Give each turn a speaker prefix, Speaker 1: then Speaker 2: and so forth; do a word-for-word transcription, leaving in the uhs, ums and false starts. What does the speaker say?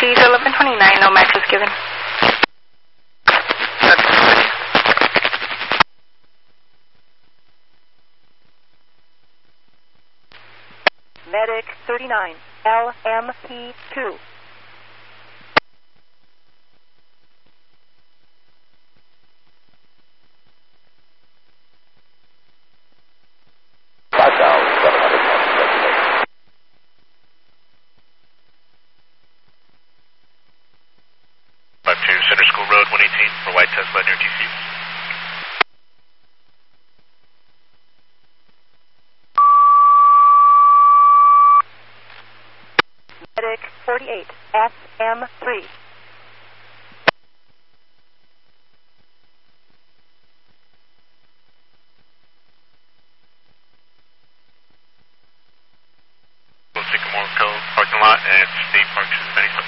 Speaker 1: Keys eleven twenty-nine, no match was given.
Speaker 2: Medic thirty-nine, L M P two.
Speaker 3: five two, Center School Road, one eighteen, for White Tesla near T C.
Speaker 2: Medic forty-eight, S M three.
Speaker 3: Sycamore Cove parking lot and State Park to the Medic.